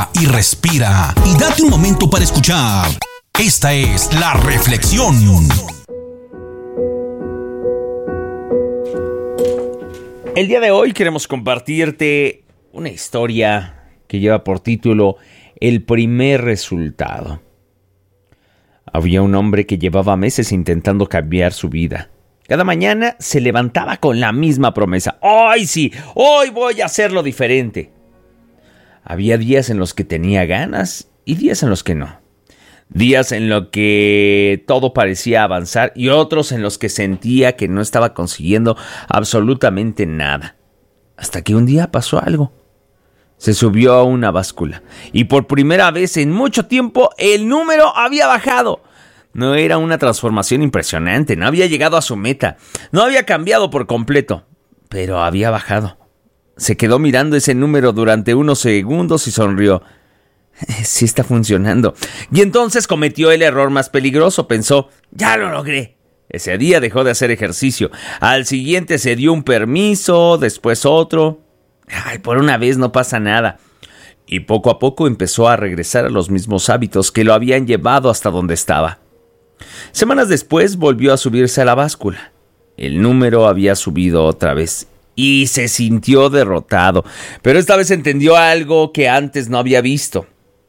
Y respira y date un momento para escuchar. Esta es la reflexión. El día de hoy queremos compartirte una historia que lleva por título El primer resultado. Había un hombre que llevaba meses intentando cambiar su vida. Cada mañana se levantaba con la misma promesa. ¡Hoy sí! ¡Hoy voy a hacerlo diferente! Había días en los que tenía ganas y días en los que no. Días en los que todo parecía avanzar y otros en los que sentía que no estaba consiguiendo absolutamente nada. Hasta que un día pasó algo. Se subió a una báscula y por primera vez en mucho tiempo el número había bajado. No era una transformación impresionante, no había llegado a su meta, no había cambiado por completo, pero había bajado. Se quedó mirando ese número durante unos segundos y sonrió. Sí está funcionando. Y entonces cometió el error más peligroso. Pensó, ya lo logré. Ese día dejó de hacer ejercicio. Al siguiente se dio un permiso, después otro. Por una vez no pasa nada. Y poco a poco empezó a regresar a los mismos hábitos que lo habían llevado hasta donde estaba. Semanas después volvió a subirse a la báscula. El número había subido otra vez. Y se sintió derrotado, pero esta vez entendió algo que antes no había visto.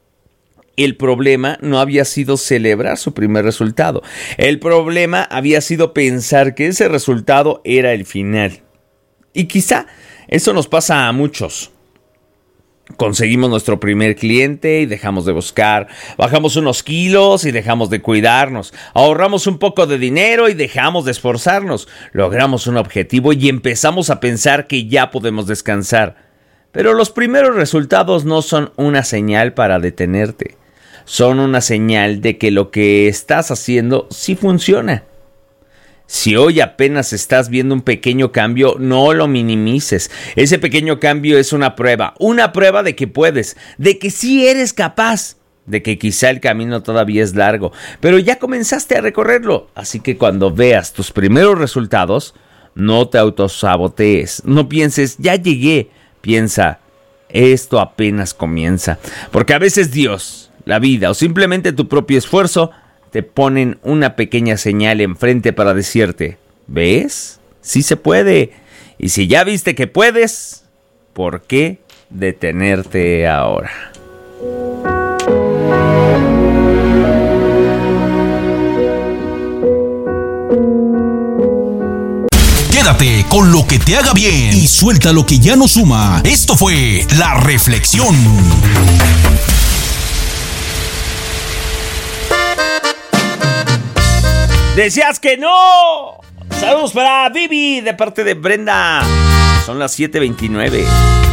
El problema no había sido celebrar su primer resultado. El problema había sido pensar que ese resultado era el final. Y quizá eso nos pasa a muchos. Conseguimos nuestro primer cliente y dejamos de buscar. Bajamos unos kilos y dejamos de cuidarnos. Ahorramos un poco de dinero y dejamos de esforzarnos. Logramos un objetivo y empezamos a pensar que ya podemos descansar. Pero los primeros resultados no son una señal para detenerte. Son una señal de que lo que estás haciendo sí funciona. Si hoy apenas estás viendo un pequeño cambio, no lo minimices. Ese pequeño cambio es una prueba de que puedes, de que sí eres capaz, de que quizá el camino todavía es largo, pero ya comenzaste a recorrerlo. Así que cuando veas tus primeros resultados, no te autosabotees, no pienses, ya llegué. Piensa, esto apenas comienza. Porque a veces Dios, la vida o simplemente tu propio esfuerzo te ponen una pequeña señal enfrente para decirte, ¿ves? Sí se puede. Y si ya viste que puedes, ¿por qué detenerte ahora? Quédate con lo que te haga bien y suelta lo que ya no suma. Esto fue La Reflexión. ¡Decías que no! Saludos para Vivi de parte de Brenda. Son las 7:29.